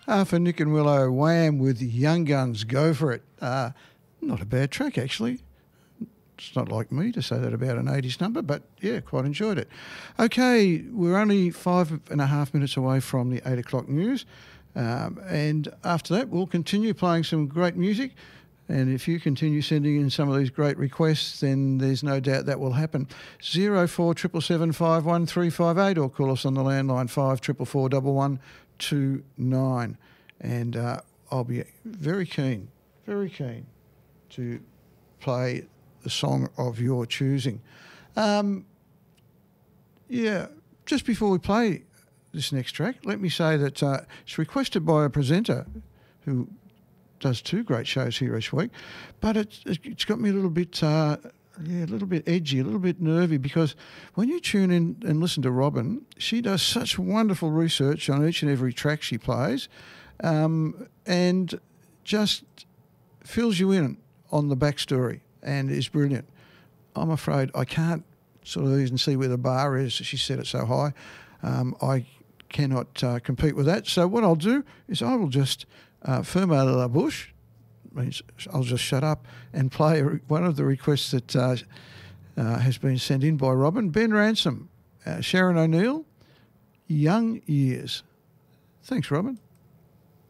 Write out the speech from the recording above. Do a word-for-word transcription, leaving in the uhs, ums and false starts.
Uh, for Nick and Willow, Wham with Young Guns, Go For It. Uh, not a bad track, actually. It's not like me to say that about an eighties number, but yeah, quite enjoyed it. Okay, we're only five and a half minutes away from the eight o'clock news. Um, and after that, we'll continue playing some great music. And if you continue sending in some of these great requests, then there's no doubt that will happen. Zero four triple seven five one three five eight, or call us on the landline five triple four double one two nine. And uh, I'll be very keen, very keen to play the song of your choosing. Um, yeah, just before we play this next track, let me say that uh, it's requested by a presenter who does two great shows here each week, but it's, it's got me a little bit, uh, yeah, a little bit edgy, a little bit nervy, because when you tune in and listen to Robin, she does such wonderful research on each and every track she plays, um, and just fills you in on the backstory and is brilliant. I'm afraid I can't sort of even see where the bar is. She set it so high. Um, I cannot uh, compete with that. So what I'll do is I will just uh, ferme la bouche, means I'll just shut up and play one of the requests that uh, uh, has been sent in by Robin. Ben Ransom, uh, Sharon O'Neill, Young Years. Thanks, Robin.